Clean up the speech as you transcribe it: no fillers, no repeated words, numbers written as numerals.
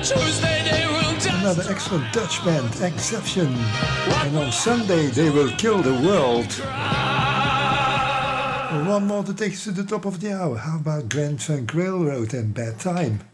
Another excellent Dutch band, Exception. And on Sunday they will kill the world. One more to take us to the top of the hour. How about Grand Funk Railroad and Bad Time?